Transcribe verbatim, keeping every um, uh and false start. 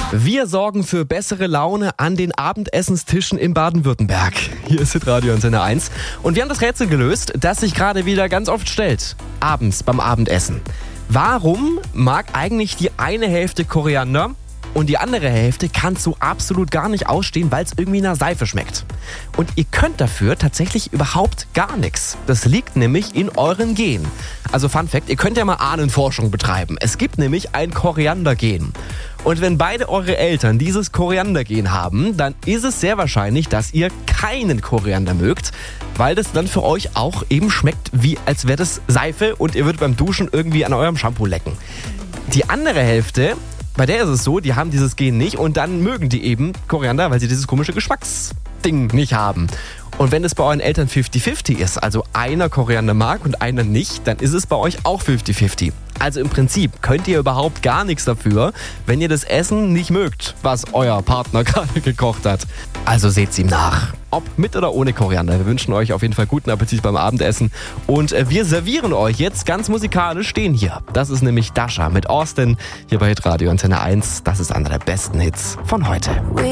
Wir sorgen für bessere Laune an den Abendessenstischen in Baden-Württemberg. Hier ist Hitradio Antenne eins. Und wir haben das Rätsel gelöst, das sich gerade wieder ganz oft stellt. Abends beim Abendessen. Warum mag eigentlich die eine Hälfte Koriander und die andere Hälfte kann es so absolut gar nicht ausstehen, weil es irgendwie nach Seife schmeckt? Und ihr könnt dafür tatsächlich überhaupt gar nichts. Das liegt nämlich in euren Genen. Also Fun Fact, ihr könnt ja mal Ahnenforschung betreiben. Es gibt nämlich ein Koriandergen. Und wenn beide eure Eltern dieses Koriandergen haben, dann ist es sehr wahrscheinlich, dass ihr keinen Koriander mögt, weil das dann für euch auch eben schmeckt, wie als wäre das Seife und ihr würdet beim Duschen irgendwie an eurem Shampoo lecken. Die andere Hälfte, bei der ist es so, die haben dieses Gen nicht und dann mögen die eben Koriander, weil sie dieses komische Geschmacksding nicht haben. Und wenn es bei euren Eltern fifty fifty ist, also einer Koriander mag und einer nicht, dann ist es bei euch auch fifty fifty. Also im Prinzip könnt ihr überhaupt gar nichts dafür, wenn ihr das Essen nicht mögt, was euer Partner gerade gekocht hat. Also seht's ihm nach. Ob mit oder ohne Koriander. Wir wünschen euch auf jeden Fall guten Appetit beim Abendessen. Und wir servieren euch jetzt ganz musikalisch stehen hier. Das ist nämlich Dasha mit Austin hier bei Hitradio Antenne eins. Das ist einer der besten Hits von heute.